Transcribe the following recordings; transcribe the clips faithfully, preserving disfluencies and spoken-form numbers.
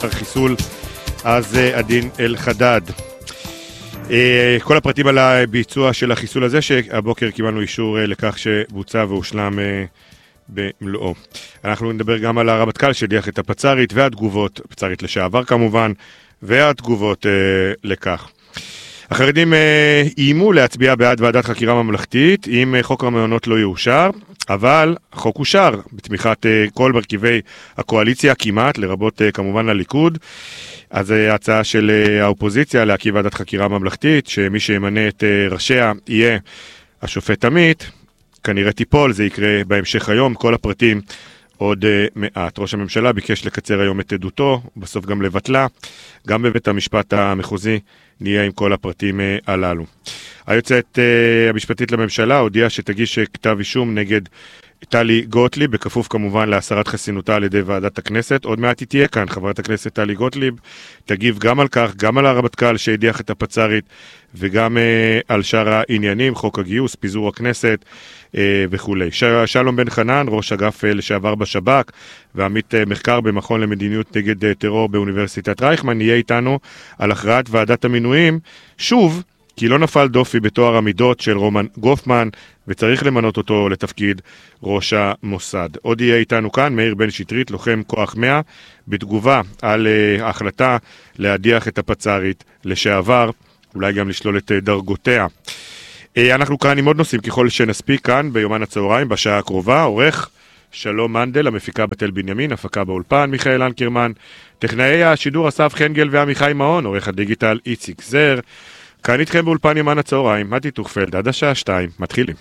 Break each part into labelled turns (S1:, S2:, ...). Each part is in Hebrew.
S1: חיסול אז עדין אל-חדד. כל הפרטים על הביצוע של החיסול הזה, שהבוקר קיבלנו אישור לכך שבוצע והושלם במלואו. אנחנו נדבר גם על הרמטכ"ל שהדיח את הפצ"רית והתגובות, פצ"רית לשעבר כמובן, והתגובות לכך. החרדים איימו להצביע בעד ועדת חקירה ממלכתית אם חוק המעונות לא יאושר, אבל החוק אושר בתמיכת כל מרכיבי הקואליציה כמעט, לרבות כמובן הליכוד. אז ההצעה של האופוזיציה להקים ועדת חקירה ממלכתית, שמי שימנה את ראשיה יהיה השופט עמית, כנראה תיפול, זה יקרה בהמשך היום, כל הפרטים עוד מעט. ראש הממשלה ביקש לקצר היום את עדותו, בסוף גם לבטלה, גם בבית המשפט המחוזי נהיה עם כל הפרטים הללו. היועצת המשפטית לממשלה הודיעה שתגיש כתב אישום נגד טלי גוטליב, בכפוף כמובן להסרת חסינותה על ידי ועדת הכנסת. עוד מעט היא תהיה כאן, חברת הכנסת טלי גוטליב, תגיב גם על כך, גם על הרמטכ"ל שהדיח את הפצ"רית, וגם אה, על שאר העניינים, חוק הגיוס, פיזור הכנסת אה, וכו'. ש- שלום בן חנן, ראש אגף אה, לשעבר בשב"כ, ועמית אה, מחקר במכון למדיניות נגד אה, טרור באוניברסיטת רייכמן, יהיה איתנו על הכרעת ועדת המינויים, שוב, כי לא נפל דופי בתואר המידות של רומן גופמן, וצריך למנות אותו לתפקיד ראש המוסד. עוד יהיה איתנו כאן מאיר בן שטרית, לוחם כוח מאה, בתגובה על uh, ההחלטה להדיח את הפצ"רית לשעבר, אולי גם לשלול את uh, דרגותיה. Uh, אנחנו כאן עם עוד נושאים ככל שנספיק כאן ביומן הצהריים, בשעה הקרובה. עורך שלום מנדל, המפיקה בתל בנימין, הפקה באולפן מיכאל אנקרמן, טכנאי השידור אסף חנגל ועמיחי מעון, עורך הדיגיטל איציק זר. כאן איתכם באולפן יומן הצהריים, מתי טוכפלד, עד השעה שתיים, מתחילים.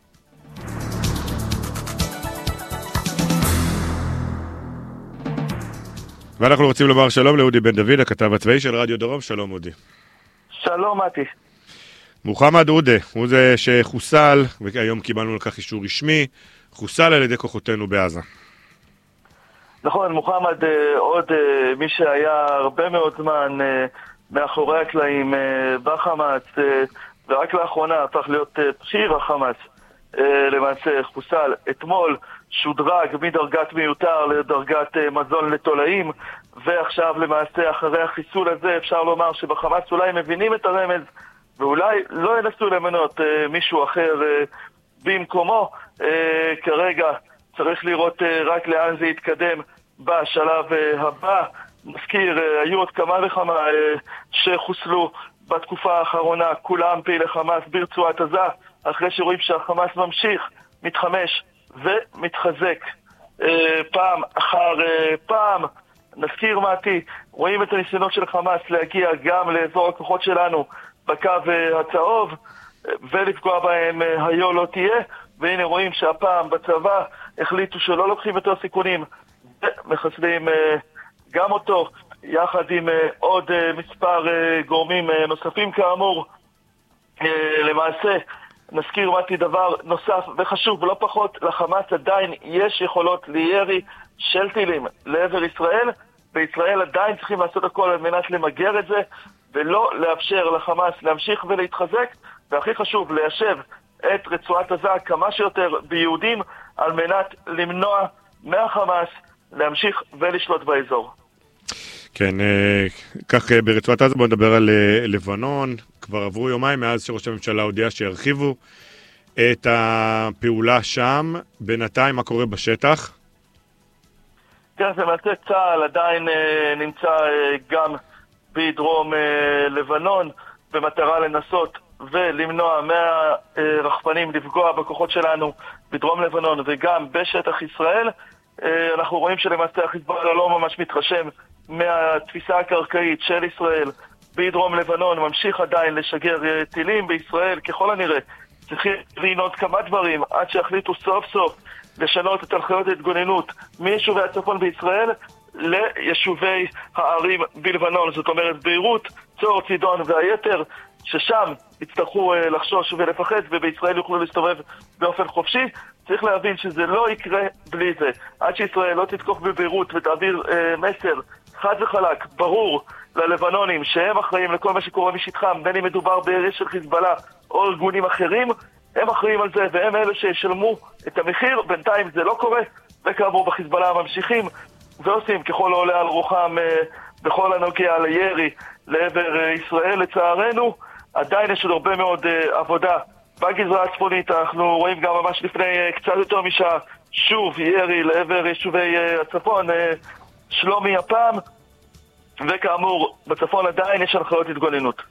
S1: ואנחנו רוצים לומר שלום לאודי בן דוד, הכתב הצבאי של רדיו דרום. שלום אודי.
S2: שלום מתי.
S1: מוחמד עודה, הוא זה שחוסל, והיום קיבלנו לכך אישור רשמי, חוסל על ידי כוחותינו בעזה.
S2: נכון, מוחמד עוד מי שהיה הרבה מאוד זמן מאחורי הקלעים בחמאס, ורק לאחרונה הפך להיות בכיר החמאס, למעשה חוסל אתמול, שודרג מדרגת מיותר לדרגת מזון לתולעים, ועכשיו למעשה אחרי החיסול הזה אפשר לומר שבחמאס אולי מבינים את הרמז, ואולי לא ינסו למנות מישהו אחר במקומו. כרגע צריך לראות רק לאן זה יתקדם בשלב הבא. מזכיר, היו עוד כמה וכמה שחוסלו בתקופה האחרונה, כולם פעילי חמאס ברצועת עזה, אחרי שרואים שהחמאס ממשיך, מתחמש ומתחזק פעם אחר פעם. נזכיר מעטי, רואים את הניסיונות של חמאס להגיע גם לאזור הכוחות שלנו בקו הצהוב ולפגוע בהם היו לא תהיה, והנה רואים שהפעם בצבא החליטו שלא לוקחים יותר סיכונים ומחסלים גם אותו, יחד עם עוד מספר גורמים נוספים כאמור. למעשה, נזכיר מעטי דבר נוסף וחשוב, לא פחות, לחמאס עדיין יש יכולות לירי של טילים לעבר ישראל, וישראל עדיין צריכים לעשות הכל על מנת למגר את זה, ולא לאפשר לחמאס להמשיך ולהתחזק, והכי חשוב, ליישב את רצועת עזה כמה שיותר ביהודים, על מנת למנוע מהחמאס להמשיך ולשלוט באזור.
S1: כן, כך ברצועת עזה בוא נדבר על לבנון. כבר עברו יומיים מאז שראש הממשלה הודיע שירחיבו את הפעולה שם. בינתיים מה קורה בשטח?
S2: כן, זה מעשה צה"ל עדיין נמצא גם בדרום לבנון במטרה לנסות ולמנוע מהרחפנים לפגוע בכוחות שלנו בדרום לבנון וגם בשטח ישראל. אנחנו רואים שלמעשה החיזבאללה לא ממש מתרשם מהתפיסה הקרקעית של ישראל בדרום לבנון, ממשיך עדיין לשגר טילים בישראל. ככל הנראה צריכים לנות כמה דברים עד שהחליטו סוף סוף לשנות את הנחיות ההתגוננות מיישובי הצפון בישראל ליישובי הערים בלבנון, זאת אומרת ביירות, צור, צידון והיתר, ששם יצטרכו לחשוש ולפחד ובישראל יוכלו להסתובב באופן חופשי. צריך להבין שזה לא יקרה בלי זה. עד שישראל לא תתקוף בביירות ותעביר אה, מסר חד וחלק, ברור, ללבנונים שהם אחראים לכל מה שקורה משטחם, בין אם מדובר בארץ של חיזבאללה או ארגונים אחרים, הם אחראים על זה והם אלה שישלמו את המחיר. בינתיים זה לא קורה, וכאמור בחיזבאללה ממשיכים ועושים ככל העולה על רוחם אה, בכל הנוגע לירי לעבר ישראל. לצערנו, עדיין יש עוד הרבה מאוד עבודה בגזרה הצפונית. אנחנו רואים גם ממש לפני קצת יותר משעה שוב ירי לעבר יישובי הצפון, שלומי הפעם, וכאמור, בצפון עדיין יש הנחיות התגוננות.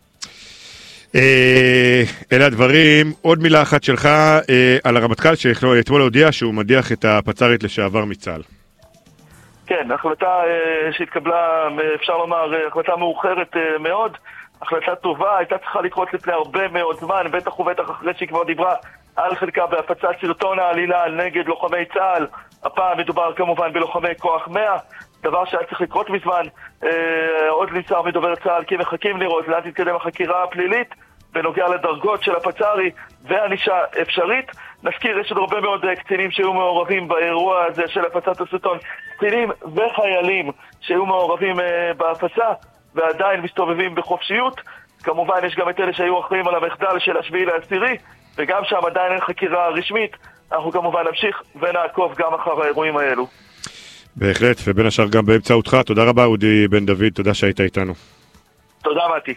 S1: אלה הדברים. עוד מילה אחת שלך על הרמטכ"ל שאתמול הודיע שהוא מדיח את הפצ"רית לשעבר מצה"ל.
S2: כן, החלטה שהתקבלה, אפשר לומר, החלטה מאוחרת מאוד, החלטה טובה, הייתה צריכה לקרות לפני הרבה מאוד זמן, בטח ובטח אחרי שהיא כבר דיברה על חלקה בהפצת סרטון העלילה נגד לוחמי צה"ל. הפעם מדובר כמובן בלוחמי כוח מאה, דבר שהיה צריך לקרות מזמן. אה, עוד נמסר מדובר צה"ל כי מחכים לראות לאן תתקדם החקירה הפלילית בנוגע לדרגות של הפצ"רי וענישה אפשרית. נזכיר, יש עוד הרבה מאוד קצינים שהיו מעורבים באירוע הזה של הפצת הסרטון, קצינים וחיילים שהיו מעורבים אה, בהפצה ועדיין מסתובבים בחופשיות. כמובן יש גם את אלה שהיו אחראים על המחדל של השביעי לעשירי, וגם שם עדיין אין חקירה רשמית. אנחנו כמובן נמשיך ונעקוב גם אחר האירועים האלו.
S1: בהחלט, ובין השאר גם באמצעותך. תודה רבה אודי בן דוד, תודה שהיית איתנו.
S2: תודה מתי.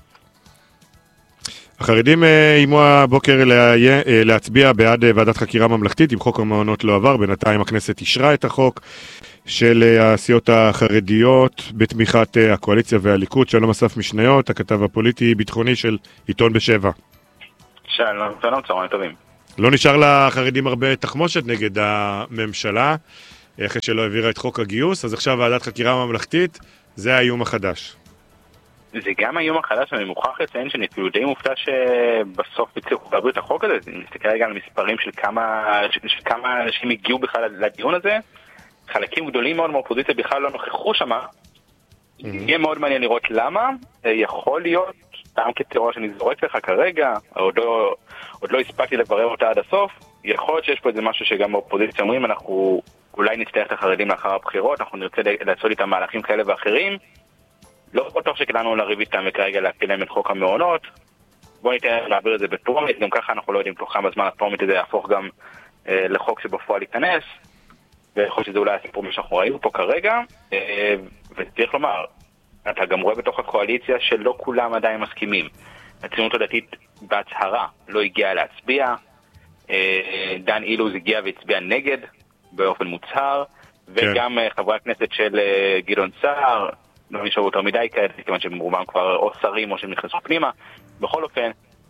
S1: החרדים איימו הבוקר להצביע בעד ועדת חקירה ממלכתית אם חוק המעונות לא עבר. בינתיים הכנסת אישרה את החוק של הסיעות החרדיות בתמיכת הקואליציה והליכוד. שלום אסף משניות, הכתב הפוליטי-ביטחוני של עיתון בשבע.
S3: שלום, שלום, צהריים טובים.
S1: לא נשאר לחרדים הרבה תחמושת נגד הממשלה, אחרי שלא העבירה את חוק הגיוס, אז עכשיו ועדת חקירה ממלכתית, זה האיום החדש.
S3: זה גם האיום החדש, אני מוכרח לציין שאני אפילו די מופתע שבסוף הצליחו להעביר את החוק הזה. אני מסתכל רגע על מספרים של כמה, של כמה אנשים הגיעו בכלל לדיון הזה. חלקים גדולים מאוד מהאופוזיציה בכלל לא נוכחו שם. Mm-hmm. יהיה מאוד מעניין לראות למה. יכול להיות, טעם כתיאוריה שאני זורק לך כרגע, עוד לא, עוד לא הספקתי לברר אותה עד הסוף, יכול להיות שיש פה איזה משהו שגם באופוזיציה אומרים, אנחנו אולי נצטרך את החרדים לאחר הבחירות, אנחנו נרצה לעשות איתם מהלכים כאלה ואחרים. לא בטוח שכדאנו לריב איתם וכרגע להפיל להם את חוק המעונות. בואו ניתן להעביר את זה בטרומית, גם ככה אנחנו לא יודעים תוך כמה זמן הטרומית הזה יהפוך גם אה, לחוק שבפועל ייכנס, ויכול להיות שזה אולי הסיפור שאנחנו ראינו פה כרגע, אה, וצריך לומר, אתה גם רואה בתוך הקואליציה שלא כולם עדיין מסכימים. הציונות הדתית בהצהרה לא הגיעה להצביע, אה, דן אילוז הגיע והצביע נגד באופן מוצהר, וגם כן. חברי הכנסת של אה, גדעון סער, לא נשארו יותר מדי כאלה, כיוון שהם רובם כבר או שרים או שהם נכנסו פנימה. בכל אופן,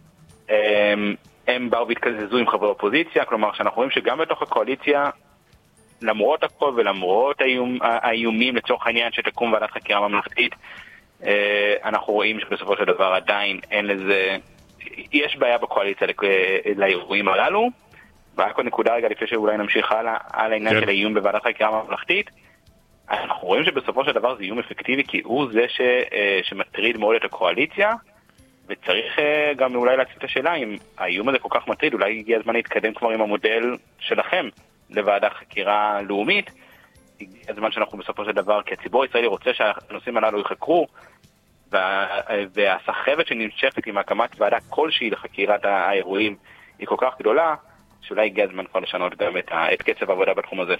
S3: הם, הם באו והתקזזו עם חברי אופוזיציה, כלומר שאנחנו רואים שגם בתוך הקואליציה, למרות הכל ולמרות האיום, האיומים לצורך העניין שתקום ועדת חקירה ממלכתית, אנחנו רואים שבסופו של דבר עדיין אין לזה, יש בעיה בקואליציה לאירועים הללו, ורק עוד נקודה רגע לפני שאולי נמשיך הלאה, על העניין של האיום בוועדת חקירה ממלכתית, אנחנו רואים שבסופו של דבר זה איום אפקטיבי, כי הוא זה ש, שמטריד מאוד את הקואליציה, וצריך גם אולי להציג את השאלה, אם האיום הזה כל כך מטריד, אולי הגיע הזמן להתקדם כבר עם המודל שלכם לוועדת חקירה לאומית. הגיע הזמן שאנחנו בסופו של דבר, כי הציבור הישראלי רוצה שהנושאים הללו יחקרו, וה, והסחבת שנמשכת עם הקמת ועדה כלשהי לחקירת האירועים היא כל כך גדולה, שאולי הגיע הזמן כבר לשנות גם את, את קצב העבודה בתחום הזה.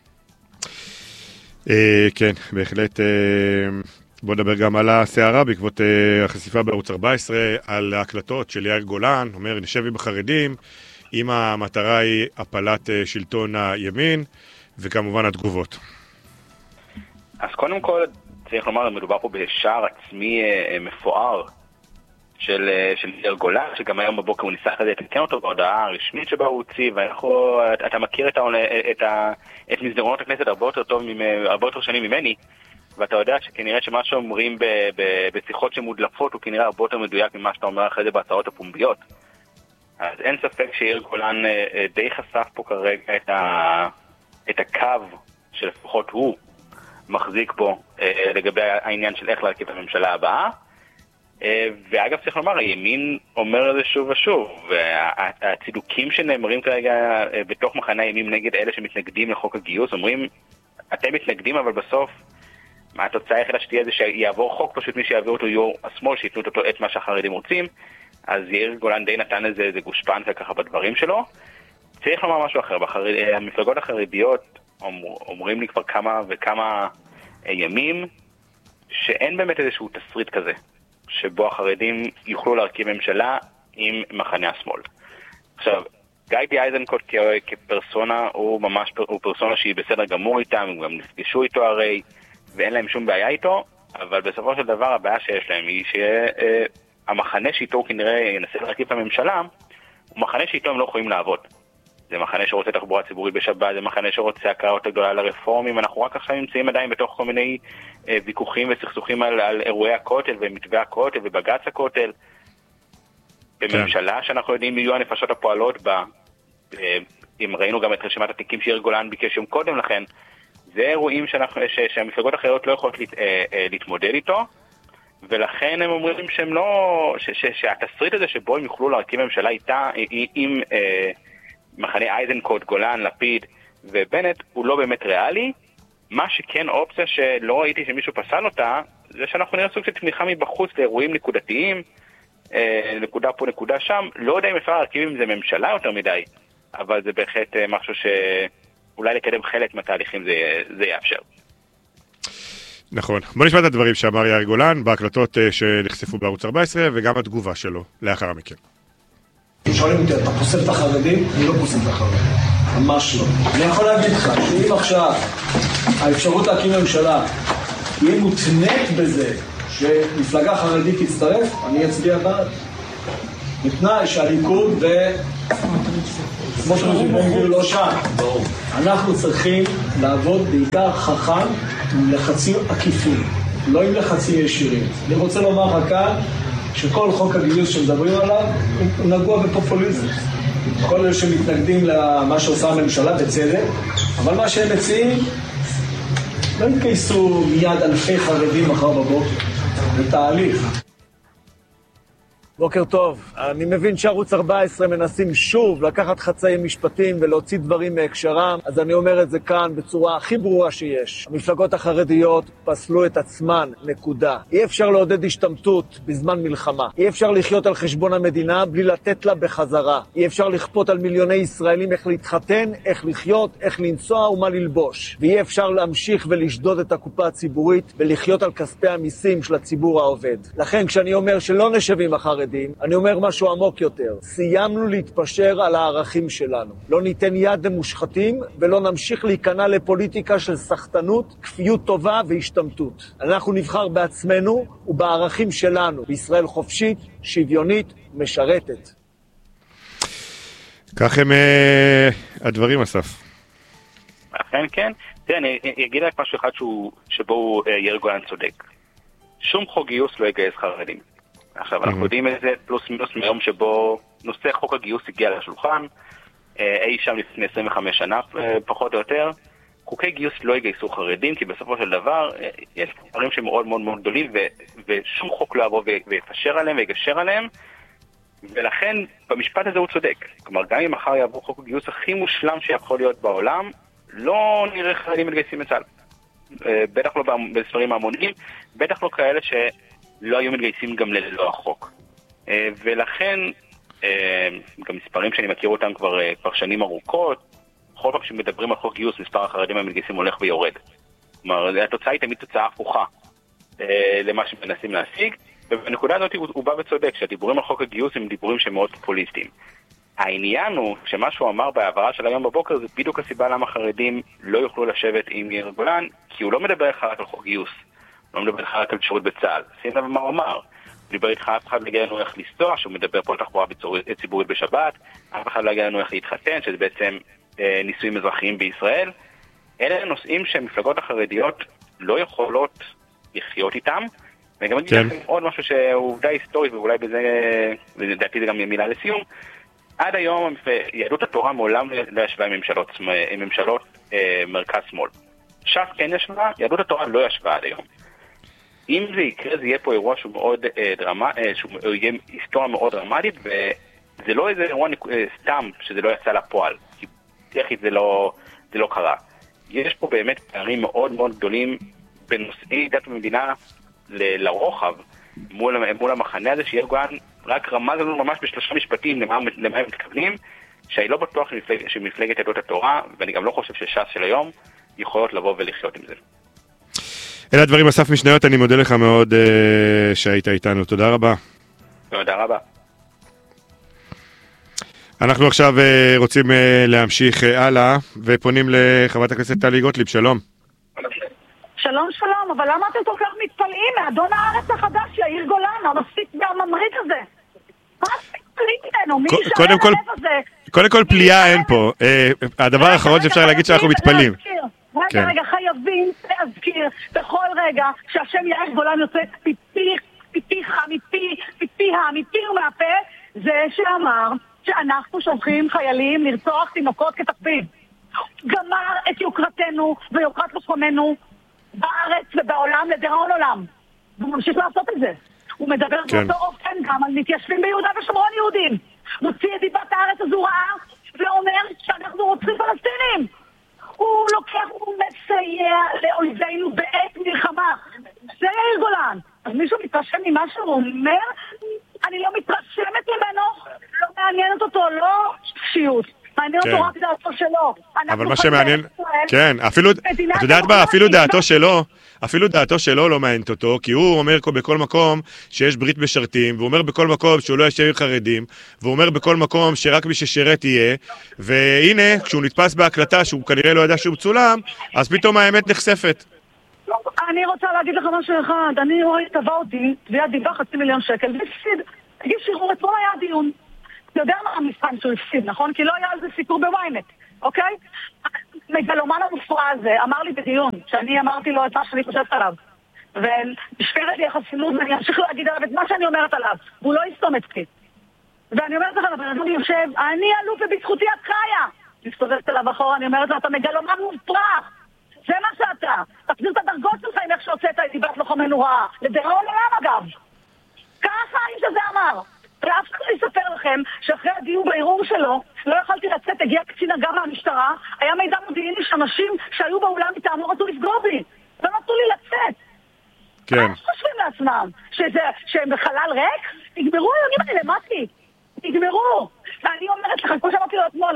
S1: כן, בהחלט. בוא נדבר גם על הסערה בעקבות החשיפה בערוץ ארבע עשרה על ההקלטות של יאיר גולן, אומר נשב עם החרדים, אם המטרה היא הפלת שלטון הימין, וכמובן התגובות.
S3: אז קודם כל צריך לומר, מדובר פה בשער עצמי מפואר של, של יאיר גולן, שגם היום בבוקר הוא ניסה כזה לתקן אותו בהודעה הרשמית שבה הוא הוציא, ואתה מכיר את, את, את מסדרונות הכנסת הרבה יותר טוב, הרבה יותר שנים ממני, ואתה יודע שכנראה שמה שאומרים ב, ב, בשיחות שמודלפות הוא כנראה הרבה יותר מדויק ממה שאתה אומר אחרי זה בהצעות הפומביות. אז אין ספק שיאיר גולן די חשף פה כרגע את, ה, את הקו שלפחות הוא מחזיק בו לגבי העניין של איך להרכיב את הממשלה הבאה. ואגב צריך לומר, הימין אומר את זה שוב ושוב, והצידוקים שנאמרים כרגע בתוך מחנה הימין נגד אלה שמתנגדים לחוק הגיוס, אומרים, אתם מתנגדים אבל בסוף התוצאה היחידה שתהיה זה שיעבור חוק, פשוט מי שיעביר אותו יהיו השמאל, שיתנו אותו את מה שהחרדים רוצים. אז יאיר גולן די נתן איזה, איזה גושפנקה ככה בדברים שלו. צריך לומר משהו אחר, בחרד... המפלגות החרדיות אומר, אומרים לי כבר כמה וכמה ימים שאין באמת איזשהו תסריט כזה, שבו החרדים יוכלו להרכיב ממשלה עם מחנה השמאל. עכשיו, גיידי איזנקוט כפרסונה הוא ממש, הוא פרסונה שהיא בסדר גמור איתם, הם גם נפגשו איתו הרי, ואין להם שום בעיה איתו, אבל בסופו של דבר הבעיה שיש להם היא שהמחנה שאיתו כנראה ינסה להרכיב את הממשלה, הוא מחנה שאיתו הם לא יכולים לעבוד. זה מחנה שרוצה תחבורה ציבורית בשבת, זה מחנה שרוצה הכרה יותר גדולה לרפורמים, אנחנו רק עכשיו נמצאים עדיין בתוך כל מיני אה, ויכוחים וסכסוכים על, על אירועי הכותל ומתווה הכותל ובגץ הכותל. בממשלה שאנחנו יודעים מי יהיו הנפשות הפועלות בה, אה, אם ראינו גם את רשימת התיקים שיר גולן ביקש יום קודם לכן, זה אירועים שאנחנו, ש, שהמפלגות האחרות לא יכולות להת, אה, אה, להתמודד איתו, ולכן הם אומרים שהם לא, ש, ש, שהתסריט הזה שבו הם יוכלו להרכיב ממשלה איתה, עם אה, מחנה איזנקוט, גולן, לפיד ובנט, הוא לא באמת ריאלי. מה שכן אופציה שלא ראיתי שמישהו פסל אותה, זה שאנחנו נראה סוג של תמיכה מבחוץ לאירועים נקודתיים, אה, נקודה פה, נקודה שם. לא יודע אם אפשר להרכיב עם זה ממשלה יותר מדי, אבל זה בהחלט אה, משהו שאולי לקדם חלק מהתהליכים זה, זה יאפשר.
S1: נכון. בוא נשמע את הדברים שאמר יאיר גולן בהקלטות אה, שנחשפו בערוץ ארבע עשרה, וגם התגובה שלו לאחר מכן.
S4: שואלים אותי, אתה פוסל את החרדים? אני לא פוסל את החרדים, ממש לא. אני יכול להגיד לך שאם עכשיו האפשרות להקים ממשלה תהיה מותנית בזה שמפלגה חרדית תצטרף, אני אצביע בעד. בתנאי שהליכוד ו... כמו שאנחנו אומרים, לא שם. אנחנו צריכים לעבוד בעיקר חכם עם לחצים עקיפים, לא עם לחצים ישירים. אני רוצה לומר לך כאן, שכל חוק הגיוס שמדברים עליו הוא נגוע בפופוליזם. כל אלה שמתנגדים למה שעושה הממשלה בצדק, אבל מה שהם מציעים, לא יתגייסו מיד אלפי חרדים מחר בבוקר. זה תהליך. בוקר טוב. אני מבין שערוץ ארבע עשרה מנסים שוב לקחת חצאי משפטים ולהוציא דברים מהקשרם, אז אני אומר את זה כאן בצורה הכי ברורה שיש. המפלגות החרדיות פסלו את עצמן, נקודה. אי אפשר לעודד השתמטות בזמן מלחמה. אי אפשר לחיות על חשבון המדינה בלי לתת לה בחזרה. אי אפשר לכפות על מיליוני ישראלים איך להתחתן, איך לחיות, איך לנסוע ומה ללבוש. ואי אפשר להמשיך ולשדוד את הקופה הציבורית ולחיות על כספי המיסים של הציבור העובד. לכן כשאני אומר שלא נשב עם החרדים, אני אומר משהו עמוק יותר. סיימנו להתפשר על הערכים שלנו. לא ניתן יד למושחתים ולא נמשיך להיכנע לפוליטיקה של סחטנות, כפיות טובה והשתמטות. אנחנו נבחר בעצמנו ובערכים שלנו, בישראל חופשית, שוויונית, משרתת.
S1: כך הם הדברים, אסף.
S3: אכן כן. תראה, אני אגיד רק משהו אחד שבו יאיר גולן צודק. שום חוק גיוס לא יגייס חרדים. עכשיו, אנחנו יודעים את זה פלוס מינוס מיום שבו נושא חוק הגיוס הגיע לשולחן, אי שם לפני עשרים וחמש שנה, פחות או יותר. חוקי גיוס לא יגייסו חרדים, כי בסופו של דבר יש דברים שמאוד מאוד מאוד גדולים, ושום חוק לא יבוא ויפשר עליהם ויגשר עליהם, ולכן במשפט הזה הוא צודק. כלומר, גם אם מחר יעבור חוק הגיוס הכי מושלם שיכול להיות בעולם, לא נראה חרדים מתגייסים לצה"ל. בטח לא בספרים המוניים, בטח לא כאלה ש... לא היו מתגייסים גם ללא החוק. ולכן, גם מספרים שאני מכיר אותם כבר, כבר שנים ארוכות, בכל פעם שמדברים על חוק גיוס, מספר החרדים המתגייסים הולך ויורד. כלומר, התוצאה היא תמיד תוצאה הפוכה למה שמנסים להשיג, ובנקודה הזאת הוא, הוא בא וצודק, שהדיבורים על חוק הגיוס הם דיבורים שמאוד פופוליסטיים. העניין הוא שמה שהוא אמר בהעברה של היום בבוקר, זה בדיוק הסיבה למה חרדים לא יוכלו לשבת עם יאיר גולן, כי הוא לא מדבר לך רק על חוק גיוס. לא מדבר איתך רק על שירות בצה"ל. שים לב מה הוא אמר. הוא מדבר איתך אף אחד להגיע לנו איך לנסוע, שהוא מדבר פה על תחבורה ציבורית בשבת, אף אחד להגיע לנו איך להתחתן, שזה בעצם אה, נישואים אזרחיים בישראל. אלה נושאים שהמפלגות החרדיות לא יכולות לחיות איתם, וגם אגיד לכם עוד משהו שהוא די היסטורי, ואולי בזה, לדעתי זה גם מילה לסיום, עד היום יהדות התורה מעולם לא ישבה עם ממשלות, עם ממשלות אה, מרכז שמאל. ש"ס כן ישבה, יהדות התורה לא ישבה עד היום. אם זה יקרה, זה יהיה פה אירוע שהוא מאוד אה, דרמה, אה, שהוא יהיה היסטוריה מאוד דרמטית, וזה לא איזה אירוע אה, סתם שזה לא יצא לפועל, כי טכנית זה לא, זה לא קרה. יש פה באמת פערים מאוד מאוד גדולים בנושאי דת ומדינה ל- לרוחב, מול, מול המחנה הזה שיהיה גולן, רק רמז לנו ממש בשלושה משפטים למה, למה הם מתכוונים, שאני לא בטוח שמפלג, שמפלגת יהדות התורה, ואני גם לא חושב שש"ס של היום יכולות לבוא ולחיות עם זה.
S1: אלה הדברים, אסף משניות, אני מודה לך מאוד שהיית איתנו. תודה רבה.
S3: תודה רבה.
S1: אנחנו עכשיו רוצים להמשיך הלאה, ופונים לחברת הכנסת טלי גוטליב. שלום.
S5: שלום שלום, אבל למה אתם כל כך מתפלאים? מאדון הארץ החדש, יאיר גולן, המפסיק והממריד הזה. מה אתם מתפלאים ממנו? מי יישאר הלב הזה?
S1: קודם כל פליאה אין פה. הדבר האחרון שאפשר להגיד שאנחנו מתפלאים.
S5: רגע, רגע, חייבים להזכיר בכל רגע שהשם יאיר גולן יוצא פיפיך, פיפיך, מפי, פיפיה, מפי ומהפה, זה שאמר שאנחנו שולחים חיילים לרצוח תינוקות כתחביב. גמר את יוקרתנו ויוקרת לוחמנו בארץ ובעולם לדיראון עולם. הוא ממשיך לעשות את זה. הוא מדבר כן. באותו אופן גם על מתיישבים ביהודה ושומרון יהודים. מוציא את דיבת הארץ הזו רעה ואומר שאנחנו רוצים פלסטינים. הוא לוקח, הוא מסייע לאויבינו בעת מלחמה. זה יאיר גולן. אז מישהו מתרשם ממה שהוא אומר? אני לא מתרשמת ממנו, לא מעניינת אותו, לא שפיות. מעניין אותו רק דעתו שלו.
S1: אבל מה שמעניין, כן, אפילו, את יודעת מה, אפילו דעתו שלו, אפילו דעתו שלו לא מעניינת אותו, כי הוא אומר בכל מקום שיש ברית משרתים, והוא אומר בכל מקום שהוא לא ישב עם חרדים, והוא אומר בכל מקום שרק מי ששירת יהיה, והנה, כשהוא נתפס בהקלטה שהוא כנראה לא ידע שהוא צולם, אז פתאום האמת נחשפת.
S5: אני רוצה להגיד לך משהו אחד, אני רואה תבע אותי, תביעת דיבה חצי מיליון שקל, והפסיד, תגיד שירור, אתמול היה דיון. אתה יודע מה המבחן שהוא הפסיד, נכון? כי לא היה על זה סיפור בוויינט, אוקיי? מגלומן המופרע הזה אמר לי בדיון, שאני אמרתי לו את מה שאני חושבת עליו, ונשפרת לי החסינות, ואני אמשיך להגיד עליו את מה שאני אומרת עליו, והוא לא יסתום את פי. ואני אומרת לך, לבן אדם יושב, אני אלוף ובזכותי את חיה. מסתובבת אליו אחורה, אני אומרת לו, אתה מגלומן מופרע. זה מה שאתה. תחזיר את הדרגות שלך עם איך שהוצאת את דיבת לוחמנו רעה. לדיראון עולם אגב. ככה האיש הזה אמר. ואף אחד לא יספר לכם שאחרי הדיון בערעור שלו לא יכולתי לצאת, הגיע קצין אג"ם מהמשטרה, היה מידע מודיעיני שאנשים שהיו באולם איתנו רצו לפגוע בי. לא נתנו לי לצאת.
S1: כן.
S5: מה חושבים לעצמם? שזה, שהם בחלל ריק? נגמרו היונים האלה, למדתי. נגמרו. ואני אומרת לך, כמו שאמרתי לו אתמול,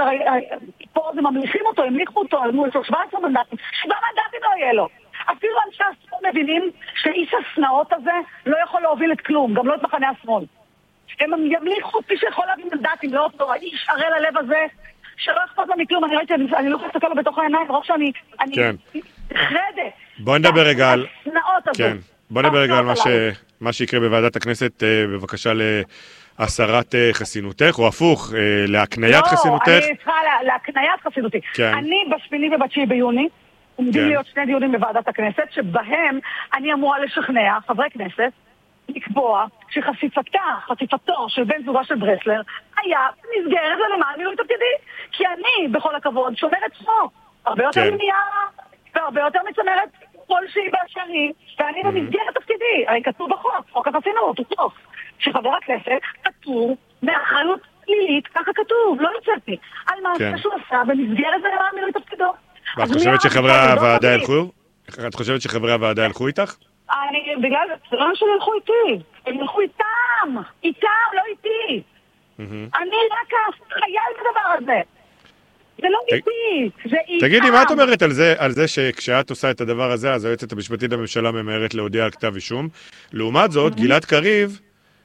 S5: פה זה ממליכים אותו, המליכו אותו, יש לו שבע עשרה מנדטים, שבע מנדטים לא יהיה לו. אפילו אנשי השמאל מבינים שאיש הסנאות הזה לא יכול להוביל את כלום, גם לא את מחנה השמאל. הם ימליכו אותי שיכול להביא מנדטים, לא אותו, האיש ערל הלב הזה, שלא אכפת לו מכלום, אני ראיתי, אני לא יכולה להסתכל לו בתוך העיניים, ברוך שאני, אני חרדת.
S1: בוא נדבר רגע על... כן, בוא נדבר רגע על מה שיקרה בוועדת הכנסת, בבקשה להסרת חסינותך, או הפוך, להקניית חסינותך.
S5: לא, אני צריכה להקניית חסינותי. אני בשמיני ובתשיעי ביוני, עומדים להיות שני דיונים בוועדת הכנסת, שבהם אני אמורה לשכנע חברי כנסת, לקבוע שחשיפתה, חשיפתו של בן זוגה של ברסלר, היה מסגרת ולמען מילוי תפקידי. כי אני, בכל הכבוד, שומרת חוק. הרבה יותר מניעה, והרבה יותר מצמרת כלשהי באשרי, ואני במסגרת תפקידי. הרי כתוב בחוק, חוק החסינות, הוא טוב. שחבר הכנסת כתוב מאחריות פלילית, ככה כתוב, לא יוצאתי, על מה שהוא עשה במסגרת ולמען מילוי תפקידו.
S1: ואת חושבת שחברי הוועדה ילכו? את חושבת שחברי הוועדה ילכו איתך?
S5: אני, בגלל זה, לא שהם ילכו איתי, הם ילכו איתם, איתם, לא איתי. אני רק חייל בדבר הזה. זה לא איתי, זה איתם.
S1: תגידי, מה את אומרת על זה, על זה שכשאת עושה את הדבר הזה, אז היועצת המשפטית לממשלה ממהרת להודיע על כתב אישום? לעומת זאת, גלעד קריב,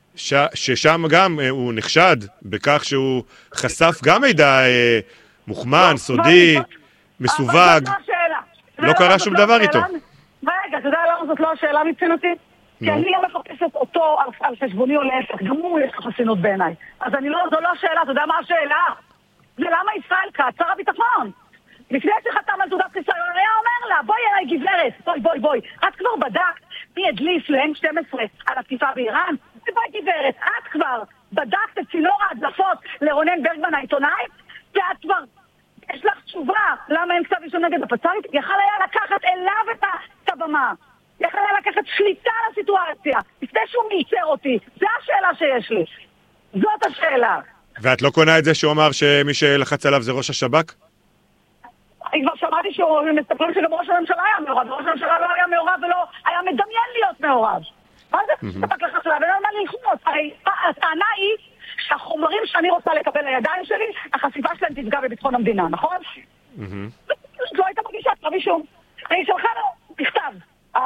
S1: ששם גם הוא נחשד בכך שהוא חשף גם מידע מוכמן, סודי, מסווג. לא קרה שום דבר איתו.
S5: רגע, אתה יודע למה זאת לא השאלה מבחינתי? כי אני לא מחפשת אותו על חשבוני או להפך, גם הוא יש לו חסינות בעיניי. אז אני לא, זו לא השאלה, אתה יודע מה השאלה? זה למה ישראל כץ, שר הביטחון, לפני שחתם על תעודת חיסיון, היה אומר לה, בואי אליי גברת, בואי בואי בואי, את כבר בדקת מי הדליף ל-אם שתים עשרה על התקיפה באיראן? בואי גברת, את כבר בדקת את צינור ההדלפות לרונן ברגמן העיתונאי? ואת כבר, יש לך תשובה למה אין כתב אישום נגד הפצ"רית? יכל היה לקחת אליו את הבמה, יכל היה לקחת שליטה על הסיטואציה, לפני שהוא מייצר אותי. זו השאלה שיש לי, זאת השאלה.
S1: ואת לא קונה את זה שהוא אמר שמי שלחץ עליו זה ראש השב"כ?
S5: אני כבר שמעתי שהוא מסתכלים שגם ראש הממשלה היה מעורב, וראש הממשלה לא היה מעורב ולא היה מדמיין להיות מעורב. מה זה? ספק לחץ עליו, ולא מה להיכנות. הרי הטענה היא שהחומרים שאני רוצה לקבל לידיים שלי, החשיפה שלהם תפגע בביטחון המדינה, נכון? זו הייתה מגישה, כתב אישום. אני שלחה לו בכתב.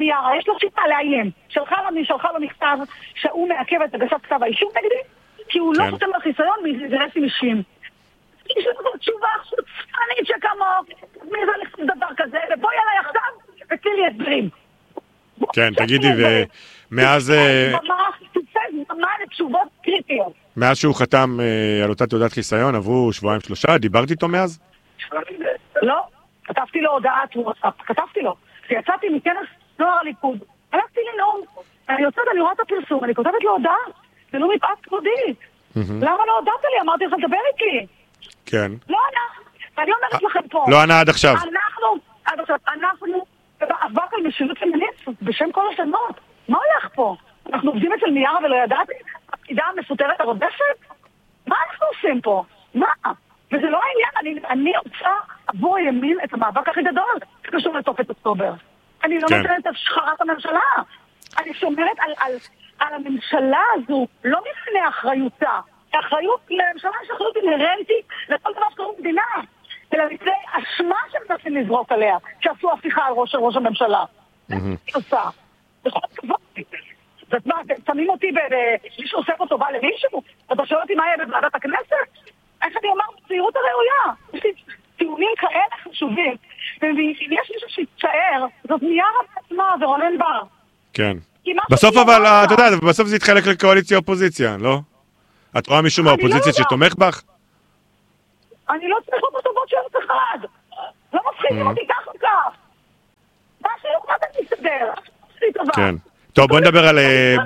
S5: מיארה, יש לו שיטה לאיים. שלחה לו, שלחה לו מכתב שהוא מעכב את הגשת כתב האישום נגדי, כי הוא לא חותם לחיסיון מאינטרסים אישיים. יש לנו תשובה חוצפנית שכמוך, מי זה לכתוב דבר כזה, ובואי עליי עכשיו, ותני לי הסברים.
S1: כן, תגידי, ומאז...
S5: מה לתשובות קריטיות?
S1: מאז שהוא חתם על אותה תעודת חיסיון, עברו שבועיים שלושה, דיברת איתו מאז?
S5: לא, כתבתי לו הודעת וואטסאפ, כתבתי לו. כשיצאתי מכנס נוער הליכוד, הלכתי לנאום, אני יוצאת, אני רואה את הפרסום, אני כותבת לו הודעה, זה לא מפאת כבודי. למה לא הודעת לי? אמרתי לך, דבר איתי.
S1: כן.
S5: לא ענה, ואני אומרת לכם פה.
S1: לא ענה עד עכשיו.
S5: אנחנו, עד עכשיו, אנחנו, במאבק על משילות פמיניסטית, בשם כל השמות. מה הולך פה? אנחנו עובדים אצל מיארה ולא ידעתי? הפקידה המפוטרת הרודפת? מה אנחנו עושים פה? מה? וזה לא העניין, אני, אני רוצה עבור הימין את המאבק הכי גדול, שקשור לתופת אוקטובר. אני לא נותנת את שחרת הממשלה. אני שומרת על, על, על הממשלה הזו, לא מפני אחריותה. האחריות לממשלה יש אחריות אינהרנטית לכל דבר שקורה במדינה, אלא מפני אשמה שמנסים לזרוק עליה, שעשו הפיכה על ראש ראש הממשלה. זה עושה. בכל כבוד. זאת מה, שמים אותי במישהו עושה פה טובה למישהו? אתה שואל אותי מה יהיה בוועדת הכנסת? איך אני אומר, בצעירות הראויה. יש לי טיעונים כאלה חשובים. ואם יש מישהו שיתשאר, זאת מיארה בעצמה ורונן בר.
S1: כן. בסוף אבל, אתה יודע, בסוף זה יתחלק לקואליציה-אופוזיציה, לא? את רואה מישהו מהאופוזיציה שתומך בך?
S5: אני לא צריך אותו טובות של אף אחד. לא מפחידים אותי כך או כך. מה שיום מה אתה מסתדר?
S1: כן. טוב, בוא נדבר על...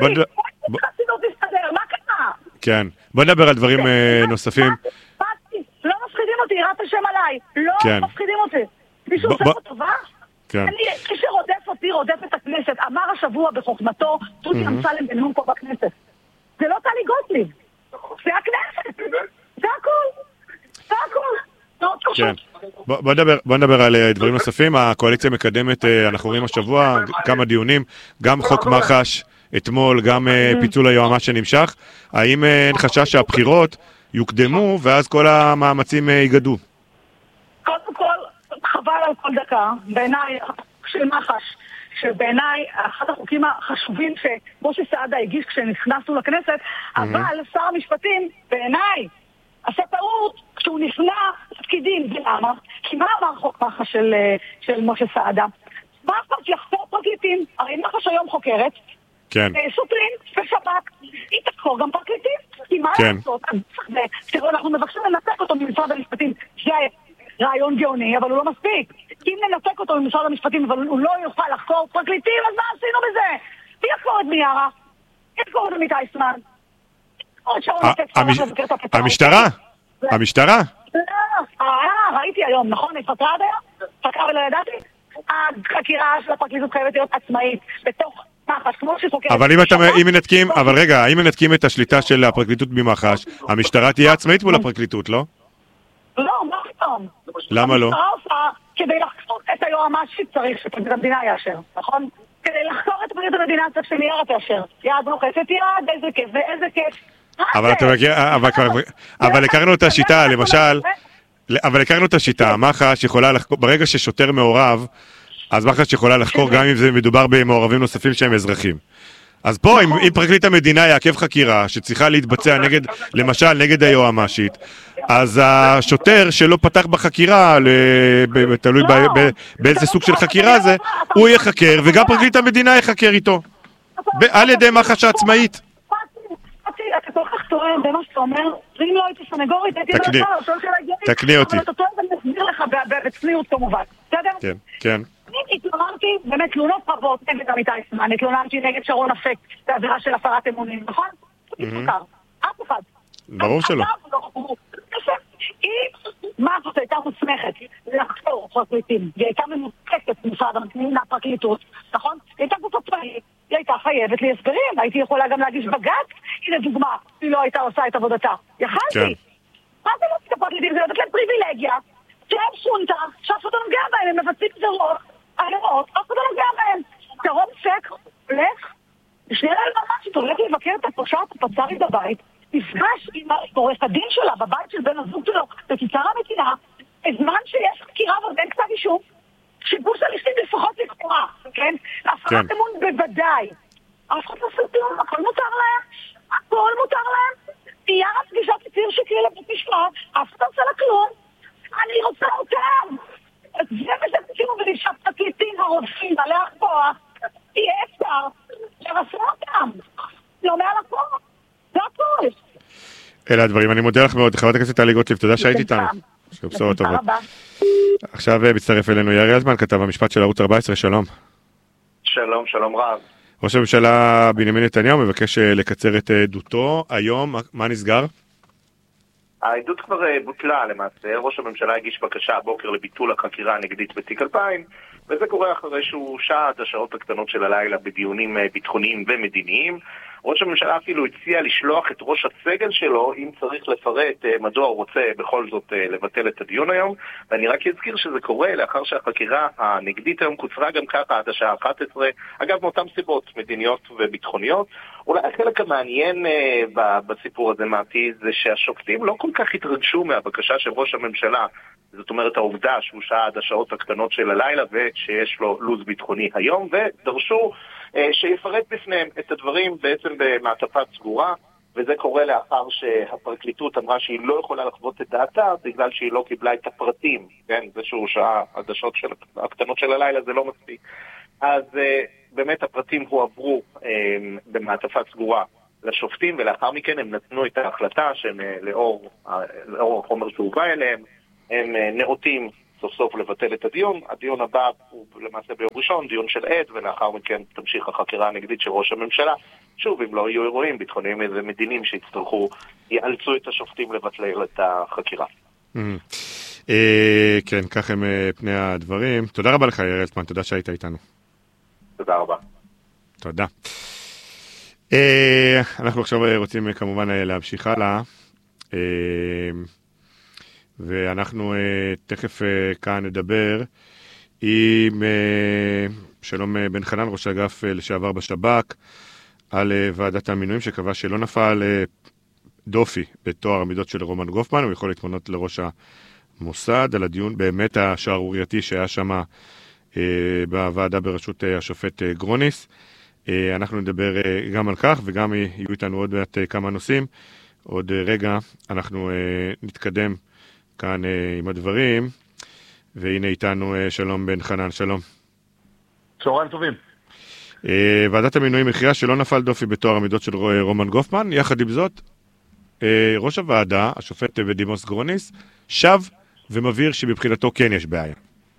S5: מה קרה?
S1: כן. בוא נדבר על דברים נוספים.
S5: לא מפחידים אותי, יראת השם עליי. לא מפחידים אותי. מישהו עושה פה טובה? אני, מי שרודף אותי, רודף את הכנסת. אמר השבוע בחוכמתו, דודי אמסלם בנאום פה בכנסת. זה לא טלי גוטליב. זה הכנסת. זה הכל. זה הכל.
S1: כן. בוא נדבר, בוא נדבר על דברים נוספים. הקואליציה מקדמת, אנחנו רואים השבוע כמה דיונים, גם חוק מח"ש אתמול, גם פיצול היועמ"ש שנמשך. האם אין חשש שהבחירות יוקדמו ואז כל המאמצים ייגדו?
S5: קודם כל, חבל על כל דקה. בעיניי, של מח"ש, שבעיניי אחד החוקים החשובים שמשה סעדה הגיש כשנכנסנו לכנסת, אבל שר המשפטים, בעיניי, עשה טעות כשהוא נכנע לתפקידים. ולמה? כי מה אמר חוק מח"ש של, של משה סעדה? מח"ש יחקור פרקליטים, הרי מח"ש היום חוקרת,
S1: כן.
S5: שוטרים ושב"כ, היא תחקור גם פרקליטים, כי מה
S1: כן.
S5: לעשות? אנחנו מבקשים לנתק אותו ממשרד המשפטים, זה רעיון גאוני, אבל הוא לא מספיק. אם ננתק אותו ממשרד המשפטים, אבל הוא לא יוכל לחקור פרקליטים, אז מה עשינו בזה? מי יחקור את מיארה? מי יחקור את עמית איסמן?
S1: המשטרה? המשטרה?
S5: אה, ראיתי היום, נכון? התפטרה עד היום? חקרה ולא ידעתי? החקירה של הפרקליטות חייבת להיות עצמאית, בתוך מח"ש, כמו שחוקרת.
S1: אבל אם מנתקים, אבל רגע, אם מנתקים את השליטה של הפרקליטות במח"ש, המשטרה תהיה עצמאית מול הפרקליטות, לא?
S5: לא, מה פתאום?
S1: למה לא?
S5: המשטרה עושה כדי לחקור את היועמ"שית צריך שפרקליט המדינה יאשר, נכון? כדי לחקור את פרקליט המדינה צריך שמיארה תאשר. יד נוחצת יד, איזה כיף ואיזה כיף.
S1: אבל אתה מכיר, אבל הכרנו את השיטה, למשל, אבל הכרנו את השיטה, מח"ש יכולה לחקור, ברגע ששוטר מעורב, אז מח"ש יכולה לחקור גם אם זה מדובר במעורבים נוספים שהם אזרחים. אז פה, אם פרקליט המדינה יעכב חקירה שצריכה להתבצע נגד, למשל, נגד היועמ"שית, אז השוטר שלא פתח בחקירה, תלוי באיזה סוג של חקירה זה, הוא יחקר, וגם פרקליט המדינה יחקר איתו, על ידי מח"ש העצמאית.
S5: אתה כל כך טוען במה שאתה אומר, אם לא הייתי סנגורית, הייתי לא לך,
S1: תקני אותי.
S5: אבל אתה טוען ואני אסביר לך בצניעות כמובן, בסדר?
S1: כן, כן.
S5: אני התלוננתי באמת תלונות רבות נגד עמית איסמן, התלוננתי נגד שרון אפק, בעבירה של הפרת אמונים, נכון? אף אחד.
S1: ברור שלא.
S5: היא, מה זאת הייתה מוסמכת לחקור פרקליטים, היא הייתה ממוסקת במשרד הפרקליטות, נכון? היא הייתה גוף עצמאית, היא הייתה חייבת לי הסברים, הייתי יכולה גם להגיש בג"ץ, הנה דוגמה, היא לא הייתה עושה את עבודתה. יכלתי. מה זה לא את הפרקליטים? זה לתת להם פריבילגיה, שהם שונתה, שאף אחד לא נוגע בהם, הם מבצעים גזרות, עבירות, אף אחד לא נוגע בהם. שרון אפק הולך, שנייה ממש, הולך לבקר את הפושעת הפצ"רית בבית, נפגש עם עורך הדין שלה בבית של בן הזוג שלו בכיכר המדינה, בזמן שיש חקירה ועוד אין כתב אישום, שיבוש הליכים לפחות לכאורה, כן? הפרת אמון בוודאי. אף אחד לא עושה כלום, הכל מותר להם, הכל מותר להם. תהיה רק פגישת ציר שכלי לבית משפט, אף אחד לא עושה לה כלום. אני רוצה אותם. זה ושתקימו ולשעת פרקליטים, הרופאים, בעלי הכוח, תהיה אפשר לרסה אותם. לא מעל הכל. זה הכל.
S1: אלה הדברים, אני מודה לך מאוד. חברת הכנסת טלי גוטליב, תודה שהיית איתנו. שבשורות טובות. עכשיו מצטרף אלינו יאיר אלטמן, כתב המשפט של ערוץ ארבע עשרה, שלום.
S6: שלום, שלום רב.
S1: ראש הממשלה בנימין נתניהו מבקש לקצר את עדותו. היום, מה נסגר?
S6: העדות כבר בוטלה למעשה. ראש הממשלה הגיש בקשה הבוקר לביטול החקירה הנגדית בתיק אלפיים, וזה קורה אחרי שהוא שעה עד השעות הקטנות של הלילה בדיונים ביטחוניים ומדיניים. ראש הממשלה אפילו הציע לשלוח את ראש הסגל שלו, אם צריך לפרט מדוע הוא רוצה בכל זאת לבטל את הדיון היום. ואני רק אזכיר שזה קורה לאחר שהחקירה הנגדית היום קוצרה גם ככה עד השעה אחת עשרה, אגב מאותן סיבות מדיניות וביטחוניות. אולי החלק המעניין בסיפור הזה מעטי זה שהשופטים לא כל כך התרגשו מהבקשה של ראש הממשלה, זאת אומרת העובדה שהוא שעה עד השעות הקטנות של הלילה ושיש לו לוז ביטחוני היום, ודרשו שיפרט בפניהם את הדברים בעצם במעטפת סגורה, וזה קורה לאחר שהפרקליטות אמרה שהיא לא יכולה לחוות את דעתה בגלל שהיא לא קיבלה את הפרטים, כן, זה שהוא שעה עד השעות של הקטנות של הלילה זה לא מספיק. אז באמת הפרטים הועברו במעטפת סגורה לשופטים, ולאחר מכן הם נתנו את ההחלטה שהם לאור, לאור החומר שהובא אליהם, הם נאותים סוף סוף לבטל את הדיון. הדיון הבא הוא למעשה ביום ראשון, דיון של עד, ולאחר מכן תמשיך החקירה הנגדית של ראש הממשלה. שוב, אם לא יהיו אירועים ביטחוניים ומדיניים שיצטרכו, יאלצו את השופטים לבטל את החקירה.
S1: כן, כך הם פני הדברים. תודה רבה לך, יאיר אלטמן, תודה שהיית איתנו.
S6: תודה רבה.
S1: תודה. אנחנו עכשיו רוצים כמובן להמשיך הלאה. ואנחנו uh, תכף uh, כאן נדבר עם uh, שלום uh, בן חנן, ראש אגף uh, לשעבר בשב"כ, על uh, ועדת המינויים שקבע שלא נפל uh, דופי בתואר המידות של רומן גופמן. הוא יכול להתמנות לראש המוסד על הדיון באמת השערורייתי שהיה שם uh, בוועדה בראשות uh, השופט uh, גרוניס. Uh, אנחנו נדבר uh, גם על כך, וגם uh, יהיו איתנו עוד מעט uh, כמה נושאים. עוד uh, רגע אנחנו uh, נתקדם כאן uh, עם הדברים, והנה איתנו uh, שלום בן חנן, שלום.
S7: צהריים טובים.
S1: Uh, ועדת המינויים הכריעה שלא נפל דופי בתואר המידות של רומן גופמן, יחד עם זאת, uh, ראש הוועדה, השופט בדימוס גרוניס, שב ומבהיר שבבחינתו כן יש בעיה.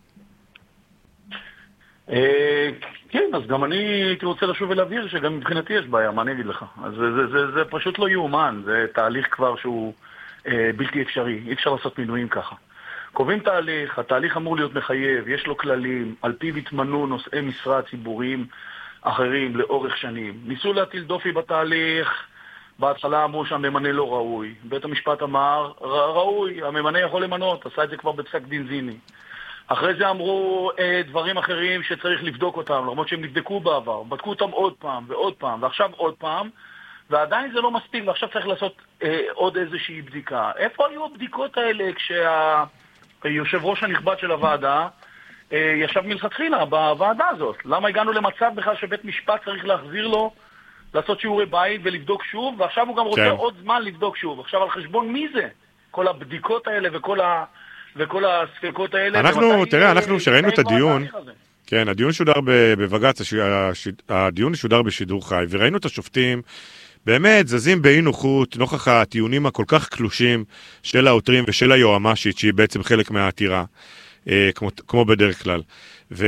S7: Uh, כן, אז גם אני הייתי רוצה לשוב ולהבהיר שגם מבחינתי יש בעיה, מה אני אגיד לך? אז זה, זה, זה, זה פשוט לא יאומן, זה תהליך כבר שהוא בלתי אפשרי, אי אפשר לעשות מינויים ככה. קובעים תהליך, התהליך אמור להיות מחייב, יש לו כללים, על פיו התמנו נושאי משרה ציבוריים אחרים לאורך שנים. ניסו להטיל דופי בתהליך, בהתחלה אמרו שהממנה לא ראוי. בית המשפט אמר, ראוי, הממנה יכול למנות, עשה את זה כבר בפסק דין זיני. אחרי זה אמרו אה, דברים אחרים שצריך לבדוק אותם, למרות שהם נבדקו בעבר, בדקו אותם עוד פעם ועוד פעם, ועכשיו עוד פעם, ועדיין זה לא מספיק, ועכשיו צריך לעשות אה, עוד איזושהי בדיקה. איפה היו הבדיקות האלה כשהיושב ראש הנכבד של הוועדה אה, ישב מלכתחילה בוועדה הזאת? למה הגענו למצב בכלל שבית משפט צריך להחזיר לו, לעשות שיעורי בית ולבדוק שוב, ועכשיו הוא גם רוצה כן. עוד זמן לבדוק שוב. עכשיו על חשבון מי זה? כל הבדיקות האלה וכל, ה... וכל הספקות האלה.
S1: אנחנו, תראה, אנחנו שראינו את הדיון, כן, הדיון שודר בבג"ץ, הדיון שודר בשידור חי, וראינו את השופטים, באמת זזים באי נוחות נוכח הטיעונים הכל כך קלושים של העותרים ושל היועמ"שית, שהיא בעצם חלק מהעתירה, אה, כמו, כמו בדרך כלל. ו,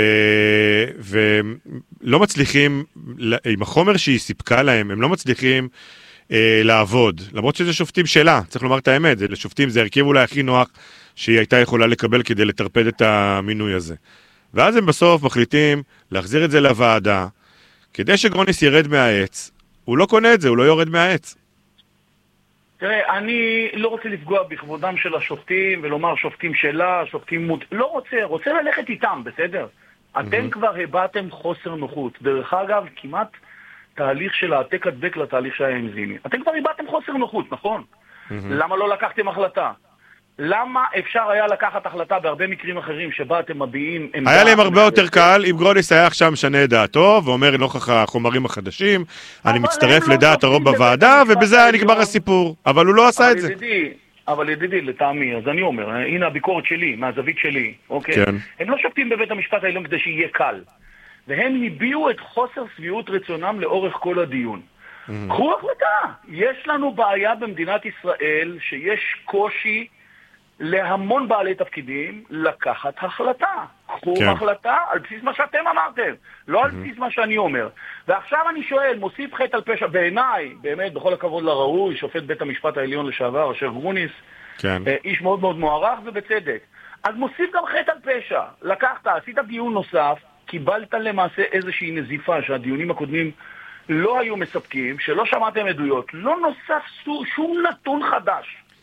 S1: ולא מצליחים, עם החומר שהיא סיפקה להם, הם לא מצליחים אה, לעבוד. למרות שזה שופטים שלה, צריך לומר את האמת, זה לשופטים, זה הרכיב אולי הכי נוח שהיא הייתה יכולה לקבל כדי לטרפד את המינוי הזה. ואז הם בסוף מחליטים להחזיר את זה לוועדה, כדי שגרוניס ירד מהעץ. הוא לא קונה את זה, הוא לא יורד מהעץ.
S7: תראה, אני לא רוצה לפגוע בכבודם של השופטים, ולומר שופטים שלה, שופטים מוד... לא רוצה, רוצה ללכת איתם, בסדר? אתם כבר הבאתם חוסר נוחות. דרך אגב, כמעט תהליך של העתק הדבק לתהליך שהיה עם זיני. אתם כבר הבאתם חוסר נוחות, נכון? למה לא לקחתם החלטה? למה אפשר היה לקחת החלטה בהרבה מקרים אחרים שבה אתם מביעים עמדה...
S1: היה להם הרבה יותר קל אם גרוניס היה עכשיו משנה את דעתו ואומר נוכח החומרים החדשים, אני מצטרף לדעת הרוב בוועדה ובזה היה נגמר הסיפור, אבל הוא לא עשה את זה.
S7: אבל ידידי, לטעמי, אז אני אומר, הנה הביקורת שלי, מהזווית שלי, אוקיי?
S1: כן.
S7: הם לא שופטים בבית המשפט העליון כדי שיהיה קל. והם הביעו את חוסר סביעות רצונם לאורך כל הדיון. קחו החלטה. יש לנו בעיה במדינת ישראל שיש קושי להמון בעלי תפקידים לקחת החלטה. קחו כן. החלטה על בסיס מה שאתם אמרתם, לא על בסיס מה שאני אומר. ועכשיו אני שואל, מוסיף חטא על פשע, בעיניי, באמת, בכל הכבוד לראוי, שופט בית המשפט העליון לשעבר, אשר גרוניס,
S1: כן.
S7: איש מאוד מאוד מוערך ובצדק. אז מוסיף גם חטא על פשע. לקחת, עשית דיון נוסף, קיבלת למעשה איזושהי נזיפה שהדיונים הקודמים לא היו מספקים, שלא שמעתם עדויות, לא נוסף שום נתון חדש.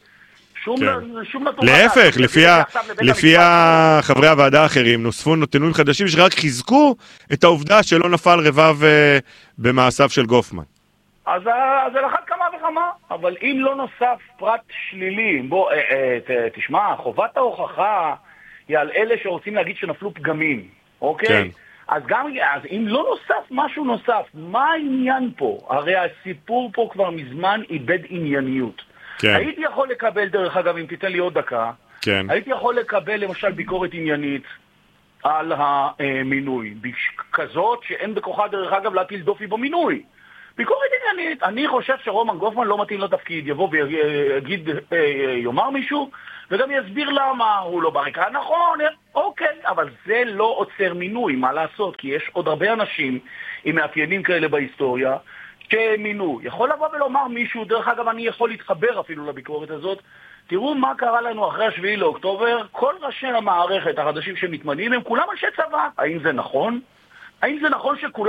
S7: שום,
S1: כן.
S7: שום נתון
S1: להפך,
S7: חדש.
S1: לפי, ה... לפי ה... חברי הוועדה האחרים נוספו נתונים חדשים שרק חיזקו את העובדה שלא נפל רבב uh, במעשיו של גופמן.
S7: אז זה לחד כמה וכמה, אבל אם לא נוסף פרט שלילי, בוא, אה, אה, ת, תשמע, חובת ההוכחה היא על אלה שרוצים להגיד שנפלו פגמים, אוקיי? כן. אז גם, אז אם לא נוסף משהו נוסף, מה העניין פה? הרי הסיפור פה כבר מזמן איבד ענייניות. כן. הייתי יכול לקבל, דרך אגב, אם תיתן לי עוד דקה, כן. הייתי יכול לקבל למשל ביקורת עניינית על המינוי, כזאת שאין בכוחה דרך אגב להטיל דופי במינוי. ביקורת עניינית, אני חושב שרומן גופמן לא מתאים לתפקיד, יבוא ויגיד, יאמר מישהו, וגם יסביר למה הוא לא ברקע. נכון, אוקיי, אבל זה לא עוצר מינוי, מה לעשות? כי יש עוד הרבה אנשים עם מאפיינים כאלה בהיסטוריה, שמינו. יכול לבוא ולומר מישהו, דרך אגב אני יכול להתחבר אפילו לביקורת הזאת, תראו מה קרה לנו אחרי השביעי לאוקטובר, כל ראשי המערכת החדשים שמתמנים הם כולם אנשי צבא. האם זה נכון? האם זה נכון שכולם